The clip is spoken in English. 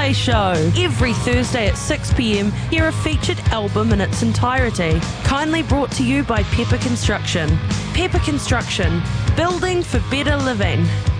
Replay Show. Every Thursday at 6 p.m, hear a featured album in its entirety. Kindly brought to you by Pepper Construction. Pepper Construction, building for better living.